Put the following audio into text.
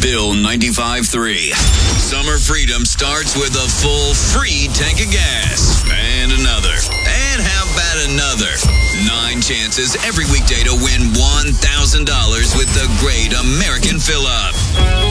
Bill 95.3. Summer freedom starts with a full free tank of gas. And another. And how about another? 9 chances every weekday to win $1,000 with the Great American Fill-Up.